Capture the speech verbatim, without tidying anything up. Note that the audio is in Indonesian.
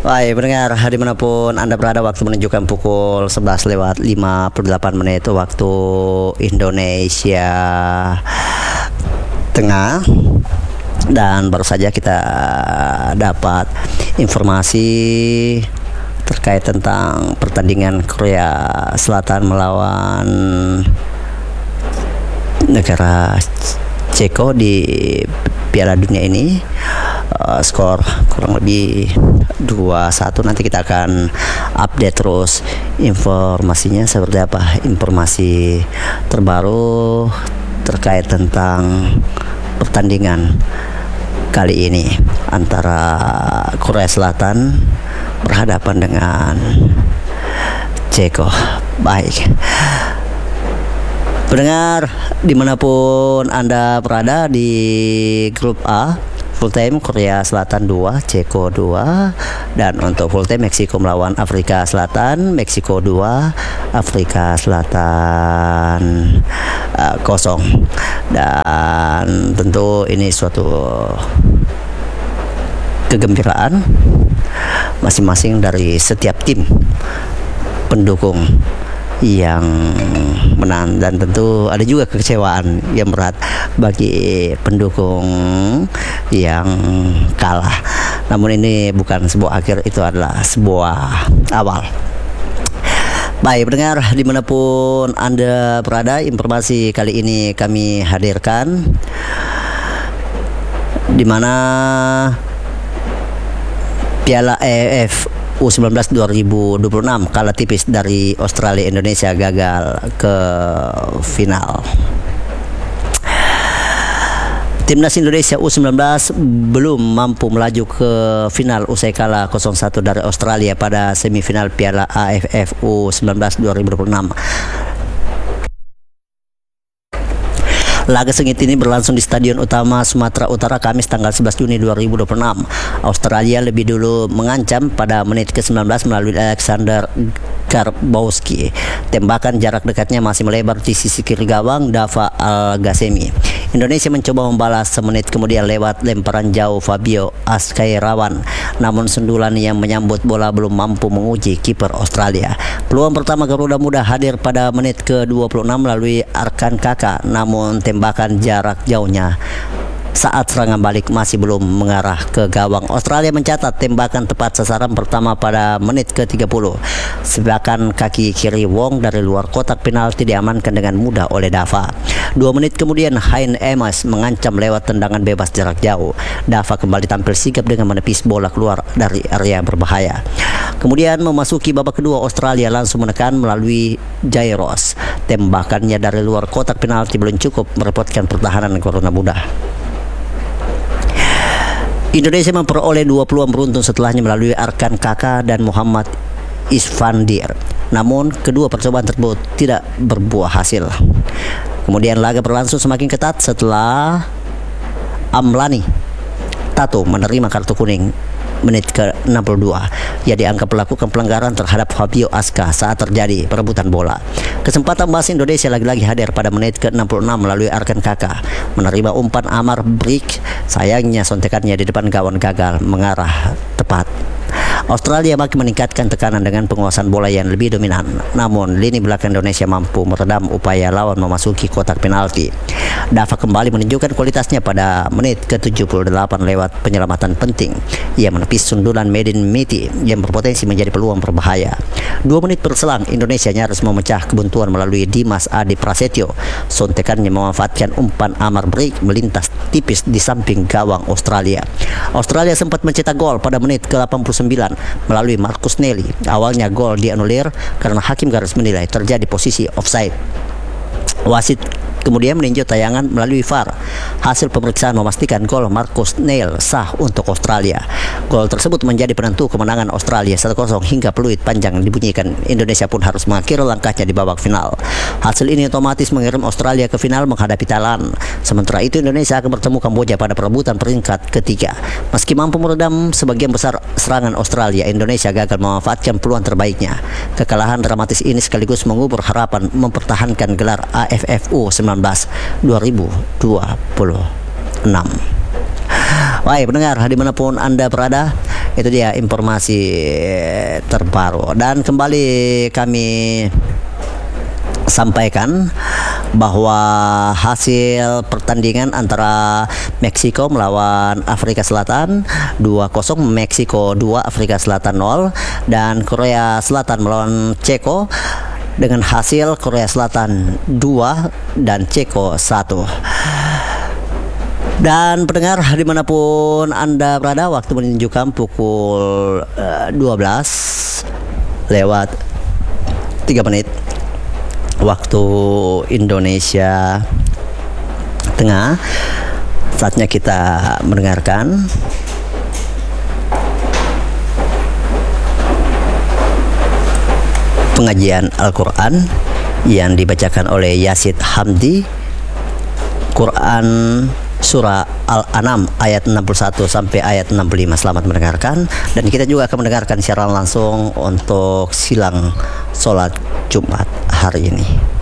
Baik, pendengar dimanapun Anda berada, waktu menunjukkan pukul sebelas lewat lima puluh delapan menit waktu Indonesia Tengah. Dan baru saja kita dapat informasi terkait tentang pertandingan Korea Selatan melawan negara Ceko di Piala Dunia ini. Uh, skor kurang lebih dua satu. Nanti kita akan update terus informasinya seperti apa, informasi terbaru terkait tentang pertandingan kali ini antara Korea Selatan berhadapan dengan Ceko. Baik, pendengar dimanapun Anda berada, di grup A full time Korea Selatan dua, Ceko dua, dan untuk full time Meksiko melawan Afrika Selatan, Meksiko dua, Afrika Selatan uh, kosong. Dan tentu ini suatu kegembiraan masing-masing dari setiap tim pendukung yang menang, dan tentu ada juga kekecewaan yang berat bagi pendukung yang kalah. Namun ini bukan sebuah akhir, itu adalah sebuah awal. Baik, pendengar dimanapun Anda berada, informasi kali ini kami hadirkan di mana Piala A F F U sembilan belas dua ribu dua puluh enam kalah tipis dari Australia. Indonesia gagal ke final. Timnas Indonesia U sembilan belas belum mampu melaju ke final usai kalah nol satu dari Australia pada semifinal Piala A F F U sembilan belas dua ribu dua puluh enam. Laga sengit ini berlangsung di Stadion Utama Sumatera Utara Kamis tanggal sebelas Juni dua ribu dua puluh enam. Australia lebih dulu mengancam pada menit ke sembilan belas melalui Alexander Garbowski. Tembakan jarak dekatnya masih melebar di sisi kiri gawang Dava Al-Ghasemi. Indonesia mencoba membalas semenit kemudian lewat lemparan jauh Fabio Ascairawan. Namun sundulan yang menyambut bola belum mampu menguji kiper Australia. Peluang pertama Garuda Muda hadir pada menit ke dua puluh enam melalui Arkan Kaka. Namun tembakan jarak jauhnya saat serangan balik masih belum mengarah ke gawang. Australia mencatat tembakan tepat sasaran pertama pada menit ke tiga puluh. Sedangkan kaki kiri Wong dari luar kotak penalti diamankan dengan mudah oleh Dava. Dua menit kemudian Hein Emas mengancam lewat tendangan bebas jarak jauh. Dava kembali tampil sigap dengan menepis bola keluar dari area berbahaya. Kemudian memasuki babak kedua, Australia langsung menekan melalui Jairos. Tembakannya dari luar kotak penalti belum cukup merepotkan pertahanan Garuda Muda. Indonesia memperoleh dua peluang beruntun setelahnya melalui Arkan Kaka dan Muhammad Isfandir. Namun kedua percobaan tersebut tidak berbuah hasil. Kemudian laga berlangsung semakin ketat setelah Amlani Tato menerima kartu kuning menit ke enam puluh dua. Ia dianggap melakukan pelanggaran terhadap Fabio Aska saat terjadi perebutan bola. Kesempatan emas Indonesia lagi-lagi hadir pada menit ke enam puluh enam melalui Arkan Kaka menerima umpan Amar Brik. Sayangnya sontekannya di depan gawang gagal mengarah tepat. Australia makin meningkatkan tekanan dengan penguasaan bola yang lebih dominan. Namun lini belakang Indonesia mampu meredam upaya lawan memasuki kotak penalti. Dava kembali menunjukkan kualitasnya pada menit ke tujuh puluh delapan lewat penyelamatan penting. Ia menepis sundulan Medin Miti yang berpotensi menjadi peluang berbahaya. Dua menit berselang, Indonesia nyaris memecah kebuntuan melalui Dimas Adi Prasetyo. Sontekannya memanfaatkan umpan Amar Brik melintas tipis di samping gawang Australia. Australia sempat mencetak gol pada menit ke delapan puluh sembilan melalui Marcus Nelly. Awalnya gol dianulir karena hakim garis menilai terjadi posisi offside. Wasit kemudian meninjau tayangan melalui V A R. Hasil pemeriksaan memastikan gol Marcus Neil sah untuk Australia. Gol tersebut menjadi penentu kemenangan Australia satu kosong hingga peluit panjang dibunyikan. Indonesia pun harus mengakhiri langkahnya di babak final. Hasil ini otomatis mengirim Australia ke final menghadapi Thailand. Sementara itu Indonesia akan bertemu Kamboja pada perebutan peringkat ketiga. Meski mampu meredam sebagian besar serangan Australia, Indonesia gagal memanfaatkan peluang terbaiknya. Kekalahan dramatis ini sekaligus mengubur harapan mempertahankan gelar A F F U sembilan belas dua ribu dua puluh enam. Baik pendengar, dimanapun Anda berada, Itu dia informasi terbaru. Dan kembali kami sampaikan bahwa hasil pertandingan antara Meksiko melawan Afrika Selatan dua kosong, Meksiko dua, Afrika Selatan nol, dan Korea Selatan melawan Ceko dengan hasil Korea Selatan dua dan Ceko satu. Dan pendengar dimanapun Anda berada, waktu menunjukkan pukul uh, dua belas lewat tiga menit waktu Indonesia Tengah. Saatnya kita mendengarkan pengajian Al-Quran yang dibacakan oleh Yasid Hamdi, Quran Surah Al-An'am ayat enam puluh satu sampai ayat enam puluh lima. Selamat mendengarkan. Dan kita juga akan mendengarkan siaran langsung untuk silang sholat Jumat hari ini.